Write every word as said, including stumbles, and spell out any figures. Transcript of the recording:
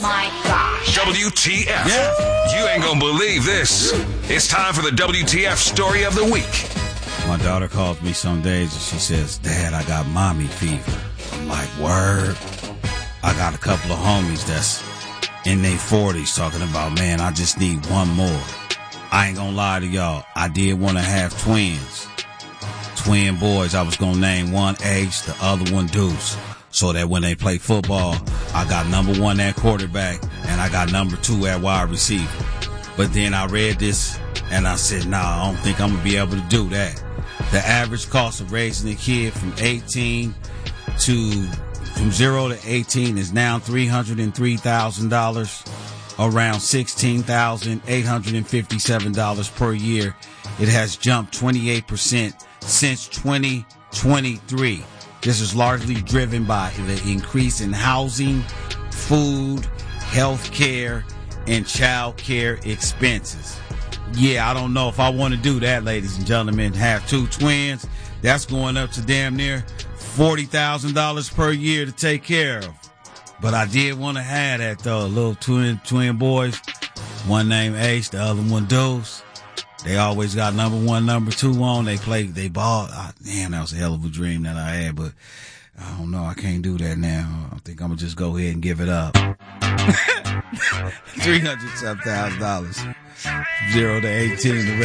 my gosh. W T F. Yeah. You ain't gonna believe this. It's time for the W T F story of the week. My daughter calls me some days and she says, Dad, I got mommy fever. I'm like, word? I got a couple of homies that's in their forties talking about, man, I just need one more. I ain't gonna lie to y'all. I did want to have twins. Twin boys. I was gonna name one Ace, the other one Deuce. So that when they play football, I got number one at quarterback and I got number two at wide receiver. But then I read this and I said, nah, I don't think I'm gonna be able to do that. The average cost of raising a kid from eighteen to from zero to eighteen is now three hundred three thousand dollars, around sixteen thousand eight hundred fifty-seven dollars per year. It has jumped twenty-eight percent since twenty twenty-three. This is largely driven by the increase in housing, food, health care, and child care expenses. Yeah, I don't know if I want to do that, ladies and gentlemen. Have two twins. That's going up to damn near forty thousand dollars per year to take care of. But I did want to have that, though. Little twin twin boys. One named Ace, the other one Deuce. They always got number one, number two on. They play, they ball. Oh, damn, that was a hell of a dream that I had, but I don't know. I can't do that now. I think I'm going to just go ahead and give it up. three hundred some thousand dollars. Zero to eighteen. The